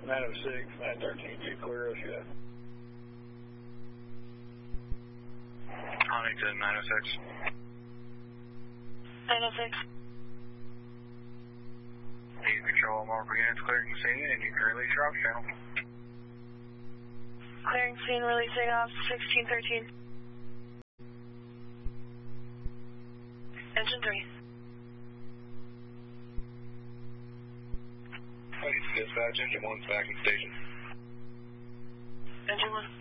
906, 913, be clear if you have. Huntington, 906. 906. Need control multiple units clearing the scene, and you can release your off channel. Clearing scene, releasing off 1613. Engine 3. Dispatch, engine 1's back in station. Engine 1.